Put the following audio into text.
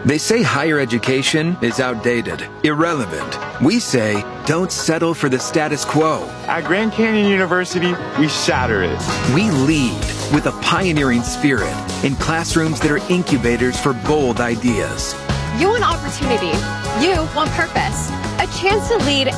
They say higher education is outdated, irrelevant. We say, don't settle for the status quo. At Grand Canyon University, we shatter it. We lead with a pioneering spirit in classrooms that are incubators for bold ideas. You want opportunity. You want purpose. A chance to lead